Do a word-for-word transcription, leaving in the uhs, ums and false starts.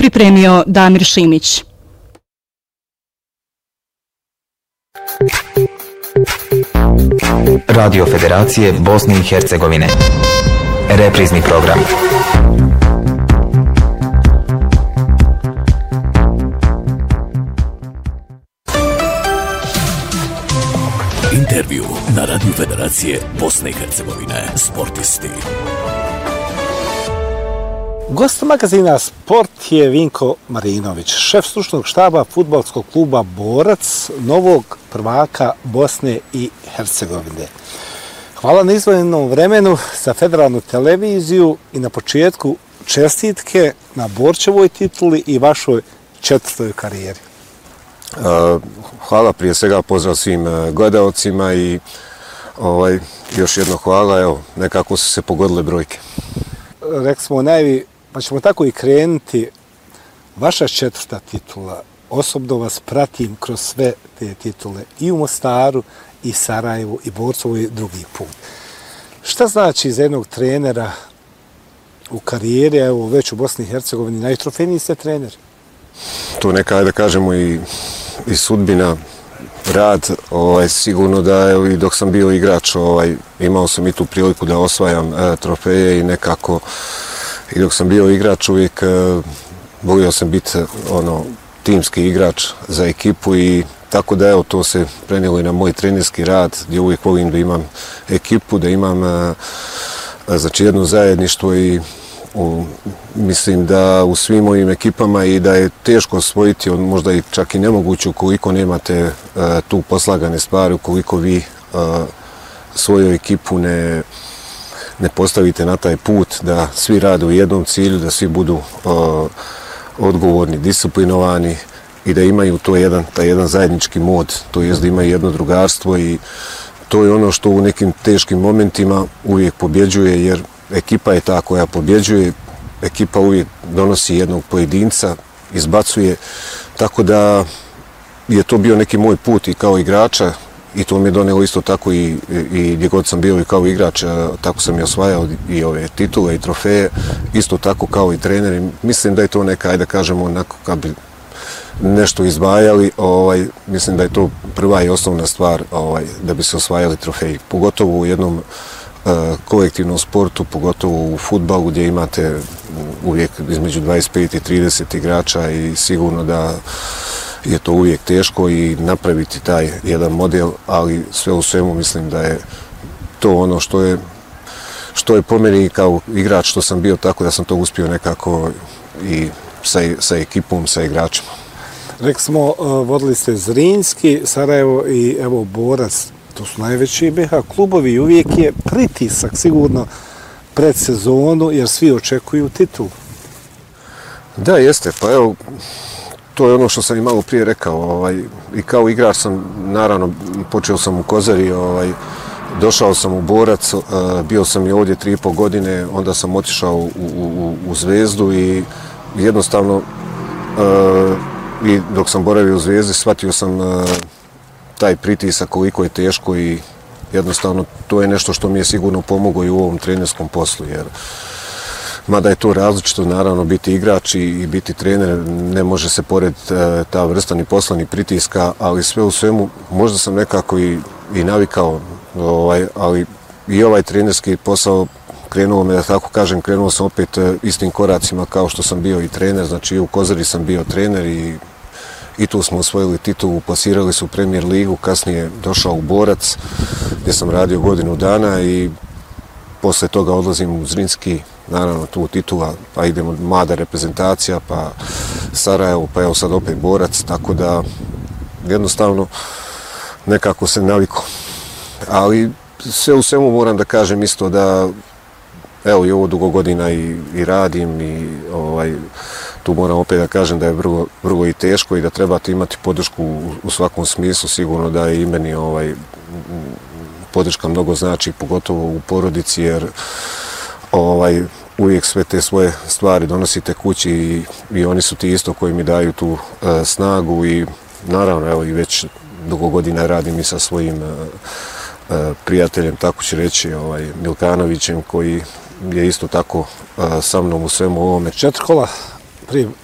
pripremio Damir Šimić. Radio Federacije Bosne i Hercegovine. Reprizni program. Intervju na Radio Federacije Bosne i Hercegovine. Sportisti. Gost magazina Sport je Vinko Marinović, šef stručnog štaba fudbalskog kluba Borac, novog prvaka Bosne i Hercegovine. Hvala na izdvojenom vremenu za federalnu televiziju i na početku čestitke na Borčevoj tituli i vašoj četvrtoj karijeri. Hvala, prije svega pozdrav svim gledaocima i ovaj, još jedno hvala, evo, nekako su se pogodile brojke. Rekli smo najvi, pa ćemo tako i krenuti. Vaša četvrta titula, osobno vas pratim kroz sve te titule i u Mostaru, i Sarajevu, i Borcovu i drugi put. Šta znači za jednog trenera u karijeri, evo već u Bosni i Hercegovini, najtrofejniji ste trener? To neka, da kažemo, i, i sudbina, rad, ovaj, sigurno da evo, i dok sam bio igrač, ovaj, imao sam i tu priliku da osvajam e, trofeje i nekako i dok sam bio igrač uvijek e, volio sam biti ono, timski igrač za ekipu i tako da evo to se prenijelo i na moj trenerski rad gdje uvijek volim da imam ekipu, da imam e, znači jedno zajedništvo i u, mislim da u svim mojim ekipama i da je teško osvojiti, možda i čak i nemoguće ukoliko nemate uh, tu poslagane stvari, ukoliko vi uh, svoju ekipu ne, ne postavite na taj put, da svi rade u jednom cilju, da svi budu uh, odgovorni, disciplinovani i da imaju to jedan, taj jedan zajednički mod, to jest da imaju jedno drugarstvo i to je ono što u nekim teškim momentima uvijek pobjeđuje, jer ekipa je ta koja pobjeđuje, ekipa uvijek donosi jednog pojedinca, izbacuje, tako da je to bio neki moj put i kao igrača i to mi je donelo isto tako i, i gdje god sam bio i kao igrač, tako sam i osvajao i ove titule i trofeje, isto tako kao i trener i mislim da je to neka, ajde da kažemo, onako kad bi nešto izdvajali, ovaj, mislim da je to prva i osnovna stvar ovaj, da bi se osvajali trofeji, pogotovo u jednom kolektivnom sportu, pogotovo u fudbalu gdje imate uvijek između dvadeset pet i trideset igrača i sigurno da je to uvijek teško i napraviti taj jedan model, ali sve u svemu mislim da je to ono što je što je po meni kao igrač što sam bio, tako da sam to uspio nekako i sa, sa ekipom, sa igračima. Rekli smo, vodili ste Zrinski, Sarajevo i evo Borac. To su najveći B H klubovi i uvijek je pritisak sigurno pred sezonu jer svi očekuju titulu. Da, jeste. Pa evo, to je ono što sam i malo prije rekao. Ovaj, i kao igrač sam, naravno, počeo sam u Kozari, ovaj, došao sam u Borac, uh, bio sam i ovdje tri i pol godine, onda sam otišao u, u, u Zvezdu i jednostavno uh, i dok sam boravio u Zvezdi shvatio sam uh, taj pritisak koliko je teško i jednostavno to je nešto što mi je sigurno pomoglo i u ovom trenerskom poslu, jer mada je to različito, naravno biti igrač i biti trener ne može se pored e, ta vrsta ni posla ni pritiska, ali sve u svemu možda sam nekako i, i navikao, ovaj, ali i ovaj trenerski posao krenuo me, da tako kažem, krenuo sam opet e, istim koracima kao što sam bio i trener, znači i u Kozari sam bio trener i I tu smo osvojili titulu, plasirali su Premier ligu, kasnije došao u Borac gdje sam radio godinu dana i posle toga odlazim u Zrinski, naravno tu titula, pa idemo mlada reprezentacija, pa Sarajevo, pa evo sad opet Borac, tako da jednostavno nekako se naviko. Ali sve u svemu moram da kažem isto da evo i ovo dugo godina i, i radim i ovaj, tu moram opet da kažem da je vrlo, vrlo i teško i da trebate imati podršku u, u svakom smislu, sigurno da je i meni ovaj, podrška mnogo znači, pogotovo u porodici, jer ovaj, uvijek sve te svoje stvari donosite kući i, i oni su ti isto koji mi daju tu uh, snagu i naravno evo i već dugo godina radim i sa svojim uh, uh, prijateljem, tako ću reći, ovaj, Milkanovićem, koji je isto tako uh, sa mnom u svemu ovome. Četiri kola prije